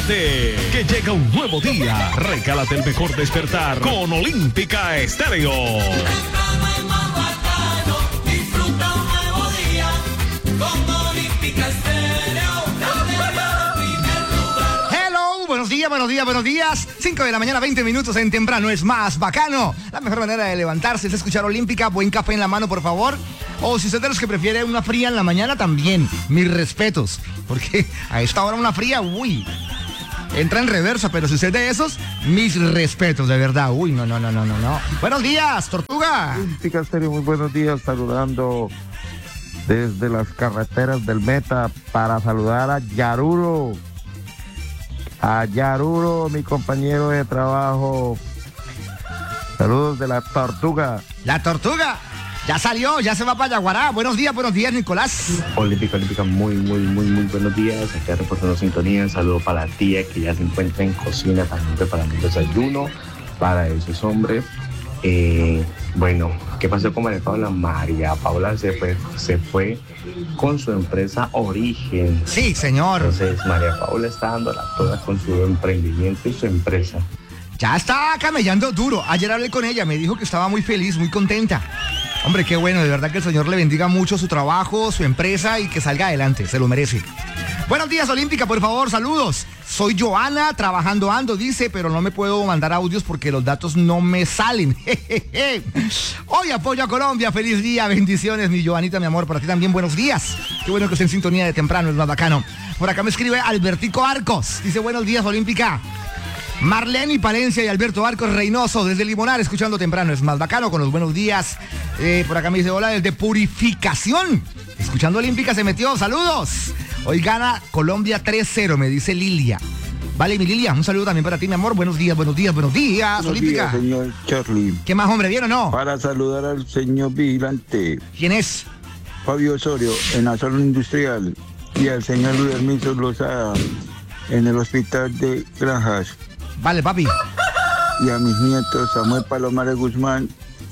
Levántate, que llega un nuevo día. Regálate el mejor despertar con Olímpica Estéreo. Disfruta un nuevo día con Olímpica Estéreo. Hello, buenos días. 5 de la mañana, 20 minutos en temprano. Es más bacano. La mejor manera de levantarse es escuchar Olímpica. Buen café en la mano, por favor. O si usted es de los que prefiere una fría en la mañana, también. Mis respetos. Porque a esta hora una fría, uy, entra en reversa. Pero si usted es de esos, mis respetos, de verdad. Uy, no. Buenos días, Tortuga. Olímpica Estéreo, muy buenos días. Saludando desde las carreteras del Meta para saludar a Yaruro. A Yaruro, mi compañero de trabajo. Saludos de la Tortuga. La Tortuga ya salió, ya se va para Yaguará. Buenos días, Nicolás. Olímpica, muy buenos días. Acá reportando sintonía. Un saludo para la tía que ya se encuentra en cocina también preparando el desayuno para esos hombres. Bueno, ¿qué pasó con María Paula? María Paula se fue con su empresa Origen. Sí, señor. Entonces María Paula está dándola toda con su emprendimiento y su empresa. Ya está camellando duro. Ayer hablé con ella, me dijo que estaba muy feliz, muy contenta. Hombre, qué bueno, de verdad que el Señor le bendiga mucho su trabajo, su empresa y que salga adelante, se lo merece. Buenos días, Olímpica, por favor, saludos. Soy Joana, trabajando ando, dice, pero no me puedo mandar audios porque los datos no me salen. Hoy apoyo a Colombia, feliz día, bendiciones, mi Joanita, mi amor, para ti también, buenos días. Qué bueno que esté en sintonía de temprano, es más bacano. Por acá me escribe Albertico Arcos, dice, buenos días, Olímpica. Marlene Palencia y Alberto Arcos Reynoso desde Limonar, escuchando temprano, es más bacano, con los buenos días. Por acá me dice, hola, desde Purificación, escuchando Olímpica, se metió, saludos. Hoy gana Colombia 3-0, me dice Lilia. Vale, mi Lilia, un saludo también para ti, mi amor, buenos días, Olímpica. Buenos días, señor Charlie. ¿Qué más, hombre, bien o no? Para saludar al señor vigilante. ¿Quién es? Fabio Osorio, en la zona industrial, y al señor Luis Hermiso Lozada, en el hospital de Granjas. Vale, papi. Y a mis nietos, Samuel Palomares Guzmán,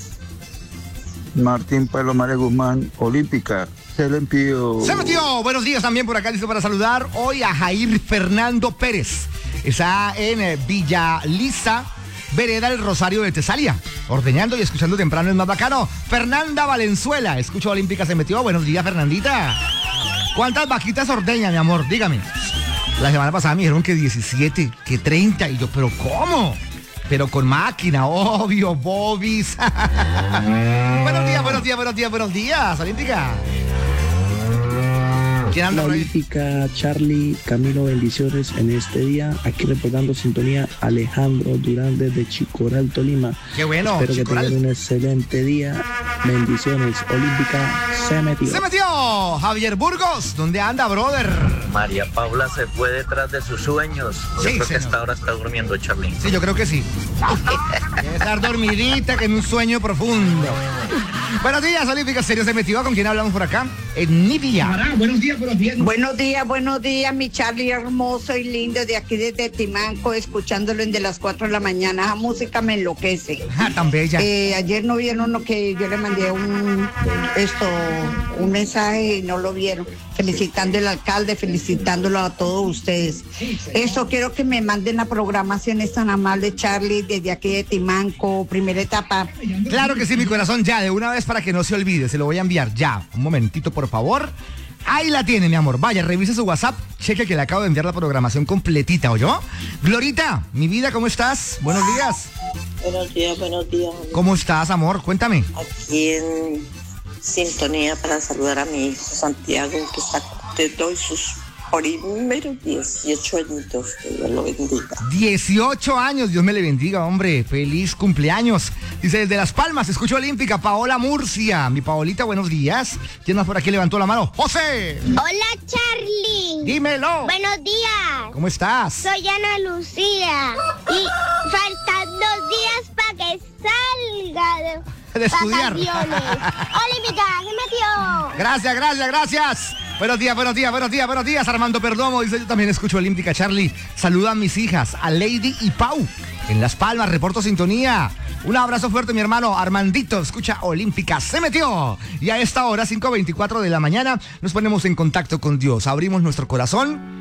Martín Palomares Guzmán, Olímpica. Se le envió. Se metió. Buenos días también por acá, listo para saludar hoy a Jair Fernando Pérez. Está en Villa Lisa, Vereda El Rosario de Tesalia, ordeñando y escuchando temprano es más bacano. Fernanda Valenzuela, escucho Olímpica, se metió. Buenos días, Fernandita. ¿Cuántas vaquitas ordeña, mi amor? Dígame. La semana pasada me dijeron que 17, que 30, y yo, ¿pero cómo? Pero con máquina, obvio, bobis. Buenos días, Olímpica. ¿Quién anda por ahí? Olímpica, Charlie, Camilo, bendiciones en este día. Aquí reportando sintonía, Alejandro Durán desde Chicoral, Tolima. Qué bueno, espero Chicoral. que tengan un excelente día. Bendiciones. Olímpica se metió. Se metió. Javier Burgos, ¿dónde anda, brother? María Paula se fue detrás de sus sueños. Yo creo que hasta ahora está durmiendo, Charly. Sí, yo creo que sí. Debe estar dormidita, que en un sueño profundo. Buenos días, Olímpica Serio se metió. ¿Con quién hablamos por acá? En Nidia. Buenos días, mi Charlie hermoso y lindo de aquí desde Timanco, escuchándolo en de las 4 de la mañana. Esa música me enloquece. Tan bella. Ayer no vieron uno que yo le mandé un mensaje y no lo vieron. Felicitando al alcalde, felicitándolo a todos ustedes. Eso, quiero que me manden la programación, es tan amable, Charlie, desde aquí de Timanco, primera etapa. Claro que sí, mi corazón, ya, de una vez para que no se olvide, se lo voy a enviar ya. Un momentito, por favor. Ahí la tiene, mi amor. Vaya, revise su WhatsApp, cheque que le acabo de enviar la programación completita, ¿oyó? Glorita, mi vida, ¿cómo estás? Buenos días. Buenos días. ¿Cómo estás, amor? Cuéntame. Aquí en sintonía para saludar a mi hijo Santiago, que está de hoy sus primeros 18 añitos. Que Dios lo bendiga. 18 años, Dios me le bendiga, hombre. Feliz cumpleaños. Dice, desde Las Palmas, escucho Olímpica, Paola Murcia. Mi Paolita, buenos días. ¿Quién más por aquí levantó la mano? ¡José! Hola, Charlie. Dímelo. Buenos días. ¿Cómo estás? Soy Ana Lucía. Y faltan 2 días para que salga de estudiar. Olímpica, se metió. Gracias. Buenos días. Armando Perdomo dice, yo también escucho Olímpica, Charlie. Saluda a mis hijas, a Lady y Pau. En Las Palmas, reporto sintonía. Un abrazo fuerte, mi hermano Armandito. Escucha Olímpica, se metió. Y a esta hora, 5:24 de la mañana, nos ponemos en contacto con Dios. Abrimos nuestro corazón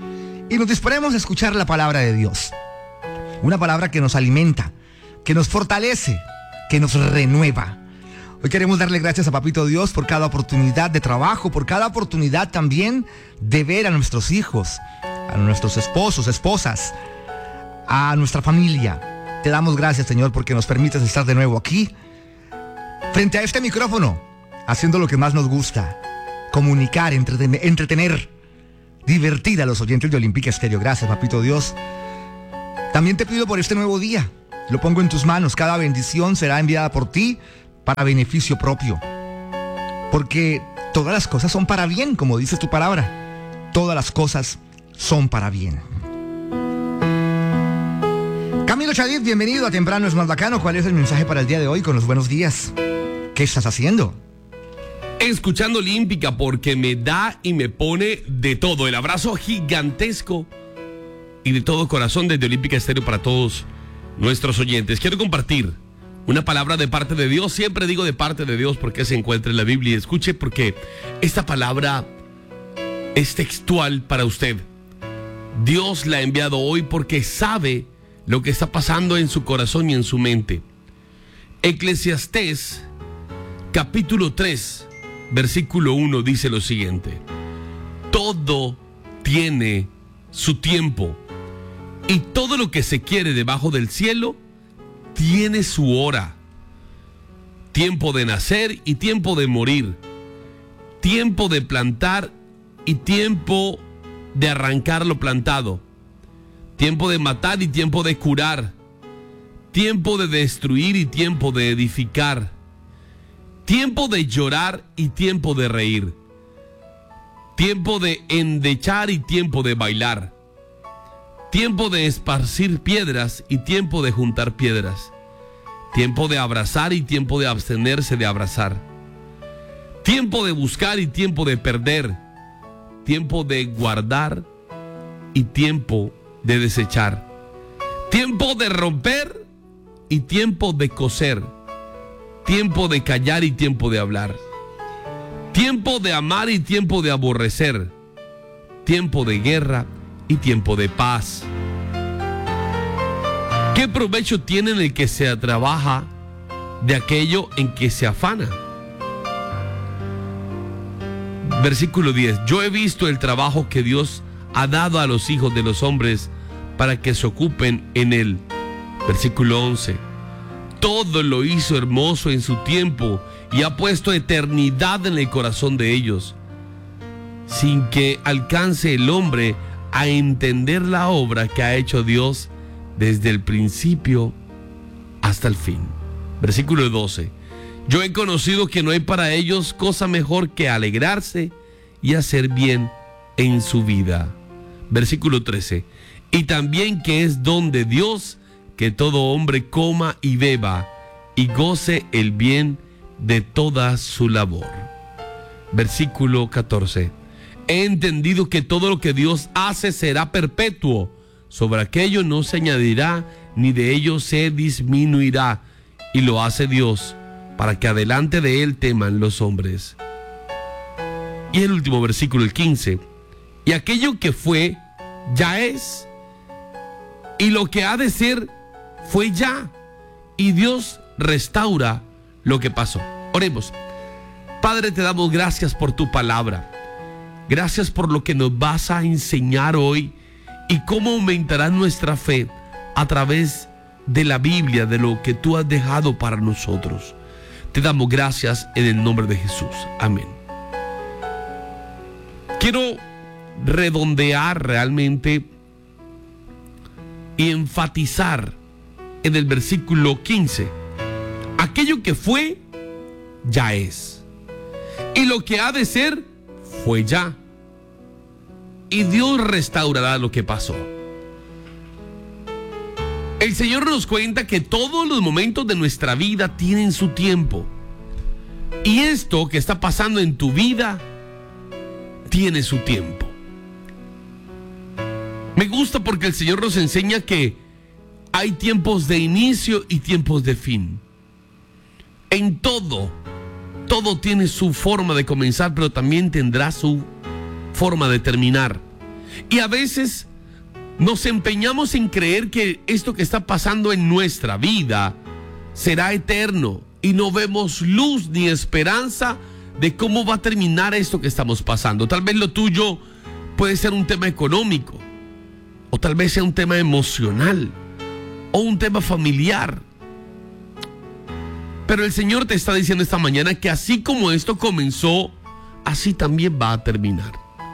y nos disponemos a escuchar la palabra de Dios. Una palabra que nos alimenta, que nos fortalece, que nos renueva. Hoy queremos darle gracias a Papito Dios por cada oportunidad de trabajo, por cada oportunidad también de ver a nuestros hijos, a nuestros esposos, esposas, a nuestra familia. Te damos gracias, Señor, porque nos permites estar de nuevo aquí, frente a este micrófono, haciendo lo que más nos gusta: comunicar, entretener, divertir a los oyentes de Olímpica Estéreo. Gracias, Papito Dios. También te pido por este nuevo día, lo pongo en tus manos. Cada bendición será enviada por ti para beneficio propio, porque todas las cosas son para bien, como dice tu palabra. Todas las cosas son para bien. Camilo Chadid, bienvenido a Temprano es más bacano. ¿Cuál es el mensaje para el día de hoy con los buenos días? ¿Qué estás haciendo? Escuchando Olímpica, porque me da y me pone de todo. El abrazo gigantesco y de todo corazón desde Olímpica Estéreo para todos nuestros oyentes. Quiero compartir una palabra de parte de Dios. Siempre digo de parte de Dios porque se encuentra en la Biblia. Escuche, porque esta palabra es textual para usted. Dios la ha enviado hoy porque sabe lo que está pasando en su corazón y en su mente. Eclesiastés capítulo 3 versículo 1 dice lo siguiente: todo tiene su tiempo, y todo lo que se quiere debajo del cielo tiene su hora. Tiempo de nacer y tiempo de morir, tiempo de plantar y tiempo de arrancar lo plantado, tiempo de matar y tiempo de curar, tiempo de destruir y tiempo de edificar, tiempo de llorar y tiempo de reír, tiempo de endechar y tiempo de bailar, tiempo de esparcir piedras y tiempo de juntar piedras, tiempo de abrazar y tiempo de abstenerse de abrazar, tiempo de buscar y tiempo de perder, tiempo de guardar y tiempo de desechar, tiempo de romper y tiempo de coser, tiempo de callar y tiempo de hablar, tiempo de amar y tiempo de aborrecer, tiempo de guerra y tiempo de paz. ¿Qué provecho tiene en el que se trabaja de aquello en que se afana? Versículo 10. Yo he visto el trabajo que Dios ha dado a los hijos de los hombres para que se ocupen en él. Versículo 11. Todo lo hizo hermoso en su tiempo y ha puesto eternidad en el corazón de ellos, sin que alcance el hombre a entender la obra que ha hecho Dios desde el principio hasta el fin. Versículo 12. Yo he conocido que no hay para ellos cosa mejor que alegrarse y hacer bien en su vida. Versículo 13. Y también que es don de Dios que todo hombre coma y beba y goce el bien de toda su labor. Versículo 14. He entendido que todo lo que Dios hace será perpetuo. Sobre aquello no se añadirá, ni de ello se disminuirá. Y lo hace Dios, para que adelante de él teman los hombres. Y el último versículo, el 15. Y aquello que fue, ya es. Y lo que ha de ser, fue ya. Y Dios restaura lo que pasó. Oremos. Padre, te damos gracias por tu palabra. Gracias por lo que nos vas a enseñar hoy y cómo aumentará nuestra fe a través de la Biblia, de lo que tú has dejado para nosotros. Te damos gracias en el nombre de Jesús. Amén. Quiero redondear realmente y enfatizar en el versículo 15. Aquello que fue, ya es. Y lo que ha de ser, fue ya. Y Dios restaurará lo que pasó. El Señor nos cuenta que todos los momentos de nuestra vida tienen su tiempo. Y esto que está pasando en tu vida tiene su tiempo. Me gusta porque el Señor nos enseña que hay tiempos de inicio y tiempos de fin. En todo tiene su forma de comenzar, pero también tendrá su forma de terminar. Y a veces nos empeñamos en creer que esto que está pasando en nuestra vida será eterno y no vemos luz ni esperanza de cómo va a terminar esto que estamos pasando. Tal vez lo tuyo puede ser un tema económico, o tal vez sea un tema emocional, o un tema familiar. Pero el Señor te está diciendo esta mañana que así como esto comenzó, así también va a terminar.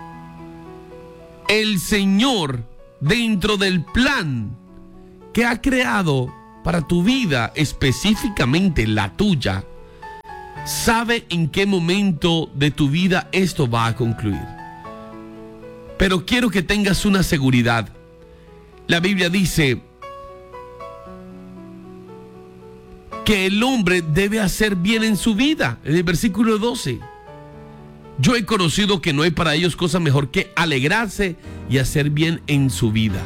El Señor, dentro del plan que ha creado para tu vida, específicamente la tuya, sabe en qué momento de tu vida esto va a concluir. Pero quiero que tengas una seguridad. La Biblia dice que el hombre debe hacer bien en su vida. En el versículo 12. Yo he conocido que no hay para ellos cosa mejor que alegrarse y hacer bien en su vida.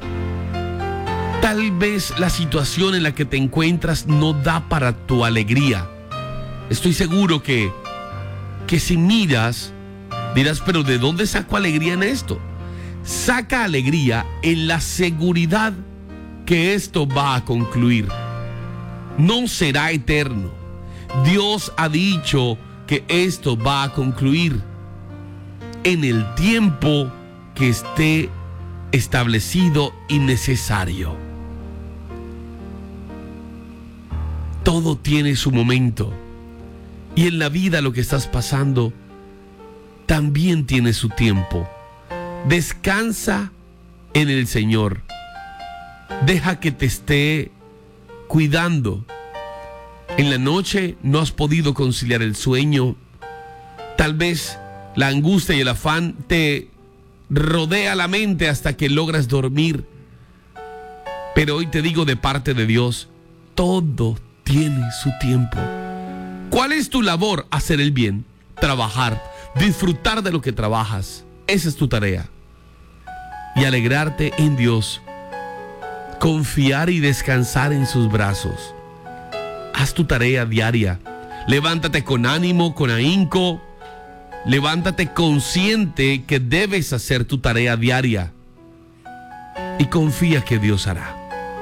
Tal vez la situación en la que te encuentras no da para tu alegría. Estoy seguro que si miras, dirás, pero ¿de dónde saco alegría en esto? Saca alegría en la seguridad que esto va a concluir. No será eterno. Dios ha dicho que esto va a concluir en el tiempo que esté establecido y necesario. Todo tiene su momento, y en la vida lo que estás pasando también tiene su tiempo. Descansa en el Señor. Deja que te esté cuidando. En la noche no has podido conciliar el sueño. Tal vez la angustia y el afán te rodea la mente hasta que logras dormir. Pero hoy te digo de parte de Dios, todo tiene su tiempo. ¿Cuál es tu labor? Hacer el bien, trabajar, disfrutar de lo que trabajas. Esa es tu tarea. Y alegrarte en Dios, confiar y descansar en sus brazos. Haz tu tarea diaria. Levántate con ánimo, con ahínco. Levántate consciente que debes hacer tu tarea diaria. Y confía que Dios hará.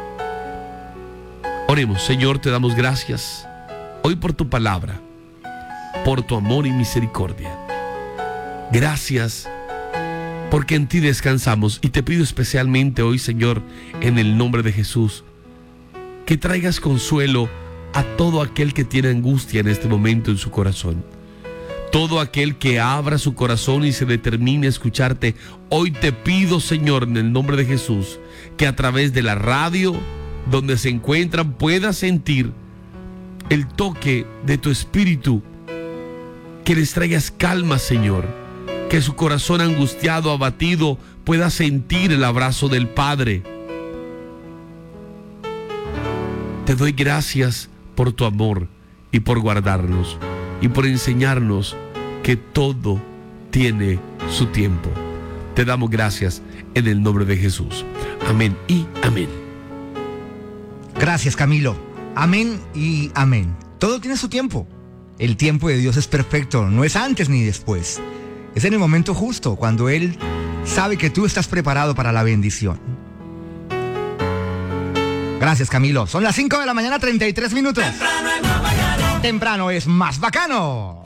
Oremos. Señor, te damos gracias hoy por tu palabra, por tu amor y misericordia. Gracias porque en ti descansamos. Y te pido especialmente hoy, Señor, en el nombre de Jesús, que traigas consuelo a todo aquel que tiene angustia en este momento en su corazón. Todo aquel que abra su corazón y se determine a escucharte, hoy te pido, Señor, en el nombre de Jesús, que a través de la radio, donde se encuentran, pueda sentir el toque de tu espíritu, que les traigas calma, Señor, que su corazón angustiado, abatido, pueda sentir el abrazo del Padre. Te doy gracias por tu amor y por guardarnos y por enseñarnos que todo tiene su tiempo. Te damos gracias en el nombre de Jesús. Amén y amén. Gracias, Camilo. Amén y amén. Todo tiene su tiempo. El tiempo de Dios es perfecto, no es antes ni después. Es en el momento justo, cuando Él sabe que tú estás preparado para la bendición. Gracias, Camilo. Son las 5 de la mañana, 33 minutos. Temprano es más bacano.